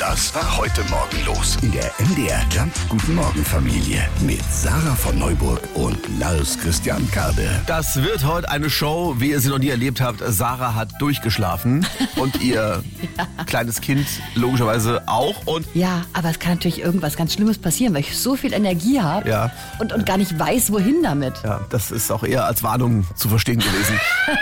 Das war heute Morgen los in der MDR Jump Guten Morgen Familie mit Sarah von Neuburg und Lars Christian Kade. Das wird heute eine Show, wie ihr sie noch nie erlebt habt. Sarah hat durchgeschlafen und ihr kleines Kind logischerweise auch. Und ja, aber es kann natürlich irgendwas ganz Schlimmes passieren, weil ich so viel Energie habe und gar nicht weiß, wohin damit. Ja, das ist auch eher als Warnung zu verstehen gewesen.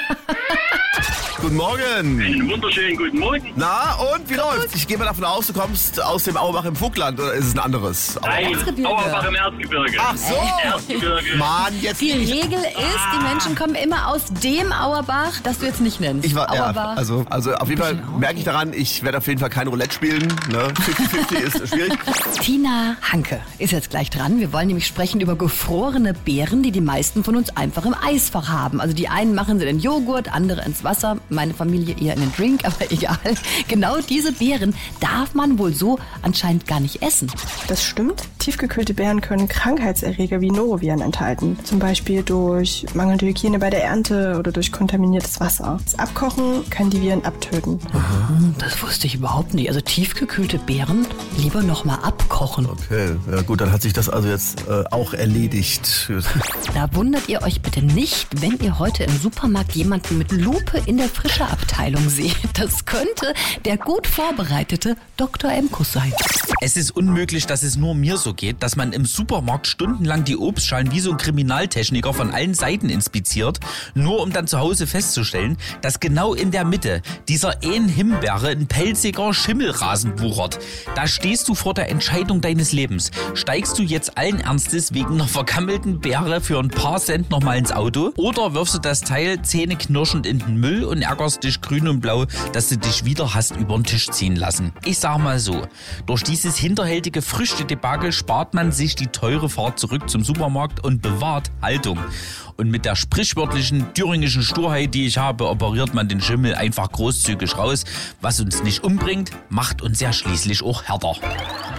Guten Morgen. Einen wunderschönen guten Morgen. Na, und wie läuft's? Ich gehe mal davon aus, du kommst aus dem Auerbach im Vogtland, oder ist es ein anderes? Nein, Auerbach im Erzgebirge. Ach so. Erzgebirge. Mann, jetzt... Die Regel ist, die Menschen kommen immer aus dem Auerbach, das du jetzt nicht nennst. Ich war, Auerbach. also auf jeden Fall merke ich daran, ich werde auf jeden Fall kein Roulette spielen. Ne? 50-50 ist schwierig. Tina Hanke ist jetzt gleich dran. Wir wollen nämlich sprechen über gefrorene Beeren, die meisten von uns einfach im Eisfach haben. Also die einen machen sie in den Joghurt, andere ins Wasser, meine Familie eher in den Drink, aber egal. Genau diese Beeren darf man wohl so anscheinend gar nicht essen. Das stimmt. Tiefgekühlte Beeren können Krankheitserreger wie Noroviren enthalten. Zum Beispiel durch mangelnde Hygiene bei der Ernte oder durch kontaminiertes Wasser. Das Abkochen kann die Viren abtöten. Das wusste ich überhaupt nicht. Also tiefgekühlte Beeren lieber nochmal abkochen. Okay, ja gut, dann hat sich das also jetzt auch erledigt. Da wundert ihr euch bitte nicht, wenn ihr heute im Supermarkt jemanden mit Lupe in der Frischerabteilung seht. Das könnte der gut vorbereitete Dr. Emkus sein. Es ist unmöglich, dass es nur mir so geht, dass man im Supermarkt stundenlang die Obstschalen wie so ein Kriminaltechniker von allen Seiten inspiziert, nur um dann zu Hause festzustellen, dass genau in der Mitte dieser einen Himbeere ein pelziger Schimmelrasen wuchert. Da stehst du vor der Entscheidung deines Lebens. Steigst du jetzt allen Ernstes wegen einer vergammelten Beere für ein paar Cent nochmal ins Auto oder wirfst du das Teil zähneknirschend in den Müll und ärgerst dich grün und blau, dass du dich wieder hast über den Tisch ziehen lassen? Ich sag mal so, durch dieses hinterhältige Früchtedebakel spart man sich die teure Fahrt zurück zum Supermarkt und bewahrt Haltung. Und mit der sprichwörtlichen thüringischen Sturheit, die ich habe, operiert man den Schimmel einfach großzügig raus. Was uns nicht umbringt, macht uns ja schließlich auch härter.